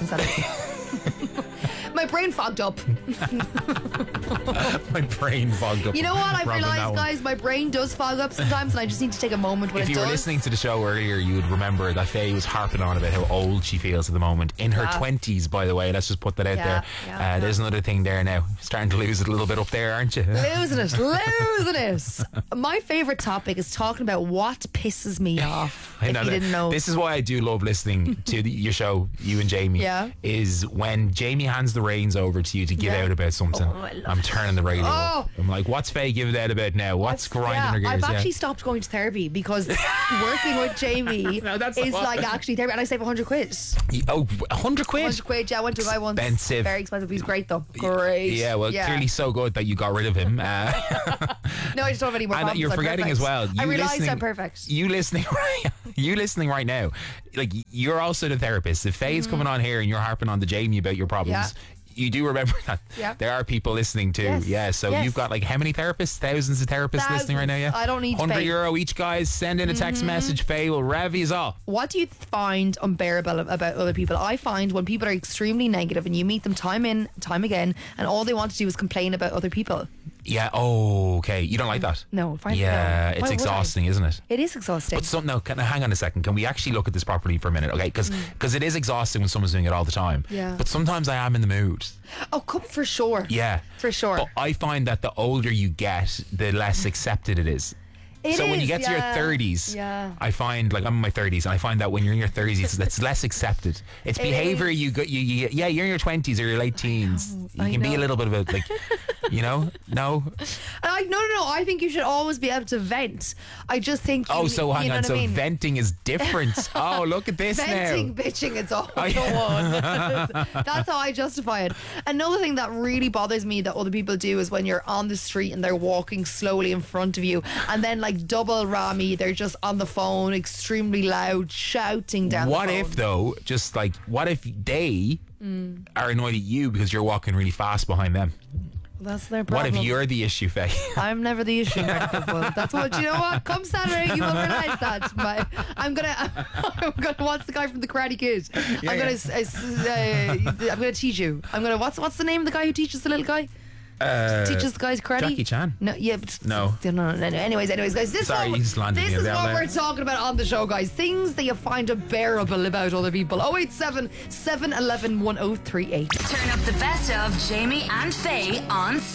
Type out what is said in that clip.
business that is. My brain fogged up. My brain fogged up. You know what? I've Rob, on that realised, one. guys, my brain does fog up sometimes, and I just need to take a moment when If it you does. were listening to the show earlier, you would remember that Faye was harping on about how old she feels at the moment. In her 20s, by the way. Let's just put that out there. There's another thing there now. Starting to lose it a little bit up there, aren't you? Losing it. My favourite topic is talking about what pisses me off. I If know you that. didn't know. This is why I do love listening to your show, you and Jamie. Yeah. Is when Jamie hands the reins over to you to give Yeah. out about something. Oh, I love I'm turning the radio Oh. up. I'm like, what's Faye giving out about now? What's grinding her gears? I've actually stopped going to therapy because working with Jamie No, that's is not- like actually therapy, and I save 100 quid. Oh, 100 quid? 100 quid, yeah. I went to a guy once. Expensive. Very expensive. He's great though. Great. Yeah, well, clearly so good that you got rid of him. No, I just don't have any more And problems. you're I'm forgetting perfect. as well. I you realised listening- I'm perfect. You listening right now. Like, you're also the therapist. If Faye's coming on here and you're harping on to Jamie about your problems, you do remember that there are people listening too. Yes. Yeah, so Yes. you've got like how many therapists? Thousands of therapists listening right now. Yeah, I don't need to pay. €100 each, guys. Send in a text message. Faye will rev you all. What do you find unbearable about other people? I find when people are extremely negative and you meet them time in, time again, and all they want to do is complain about other people. Yeah. Oh, okay. You don't like that? No, fine. Yeah, no. it's Why would I? exhausting, isn't it? It is exhausting. But no, hang on a second. Can we actually look at this properly for a minute? Okay, because it is exhausting when someone's doing it all the time. Yeah. But sometimes I am in the mood. Oh, come for sure. Yeah. For sure. But I find that the older you get, the less accepted it is. It So when you is, get to your yeah. 30s, Yeah. I find, like, I'm in my 30s, and I find that when you're in your 30s, it's less accepted. It's behavior is. you you're in your 20s or your late teens. I You can be a know. little bit of a, like, no? No, I think you should always be able to vent. I just think. Oh, you, so you hang know on. what So I mean? venting is different. Oh, look at this Venting, now. bitching, it's all Oh, the yeah. one. That's how I justify it. Another thing that really bothers me that other people do is when you're on the street and they're walking slowly in front of you, and then like double rammy, they're just on the phone, extremely loud, shouting down. What the phone. if, though, just like, what if they are annoyed at you because you're walking really fast behind them? That's their What problem. if you're the issue, Faye? I'm never the issue, Marty Football. That's what, you know what? Come Saturday, you will realise that. But I'm gonna. What's the guy from the Karate Kid? I'm gonna teach you. What's the name of the guy who teaches the little guy? Teaches the guys karate. Jackie Chan. No, yeah, but No. no. Anyways, guys, this Sorry, he's landed this me is down what there. we're talking about on the show, guys. Things that you find unbearable about other people. 087 711 1038. Turn up the best of Jamie and Faye on